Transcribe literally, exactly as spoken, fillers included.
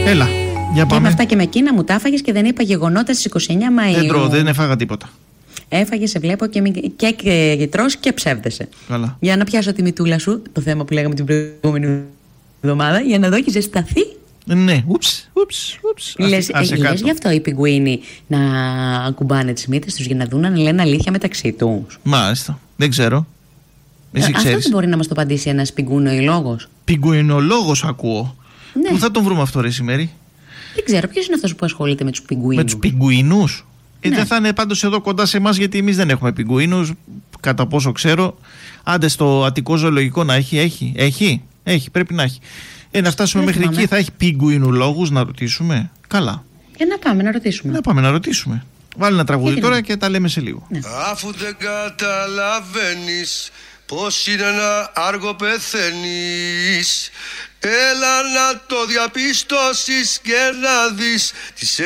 Έλα, για πάμε. Και με αυτά και με εκείνα μου τα έφαγες και δεν είπα γεγονότα στις είκοσι εννέα Μαΐου. Δεν τρώω, δεν έφαγα τίποτα. Έφαγε, σε βλέπω και, και, και, και τρως και ψεύδεσαι. Καλά. Για να πιάσω τη μητούλα σου, το θέμα που λέγαμε την προηγούμενη εβδομάδα, για να δω έχει ζεσταθεί. Ναι, ούψ, ούψ, ούψ. Λες, ε, λες γι' αυτό οι πιγκουίνοι να ακουμπάνε τις μύτες τους για να δουν αν λένε αλήθεια μεταξύ τους. Μάλιστα, δεν ξέρω. Εσύ Αυτό δεν μπορεί να μας το απαντήσει ένας πιγκουινολόγος. Πιγκουινολόγος ακούω. Ναι. Πού θα τον βρούμε αυτό ρε Σημέρη? Δεν ξέρω, ποιος είναι αυτός που ασχολείται με τους πιγκουίνους? Με τους πιγκουίνους? Ναι. Ε, δεν θα είναι πάντως εδώ κοντά σε εμάς, γιατί εμείς δεν έχουμε πιγκουίνους, κατά πόσο ξέρω. Άντε στο Αττικό Ζωολογικό να έχει, έχει, έχει, έχει, πρέπει να έχει. Ε, να φτάσουμε δεν μέχρι θυμάμαι. Εκεί, θα έχει πιγκουινολόγους να ρωτήσουμε. Καλά. Για να πάμε να ρωτήσουμε. Να πάμε να ρωτήσουμε. Βάλει ένα τραγούδι και τώρα και τα λέμε σε λίγο. Ναι. Αφού δεν καταλαβαίνεις πως είναι ένα άργο πεθαίνεις, έλα να το διαπιστώσεις και να δεις τις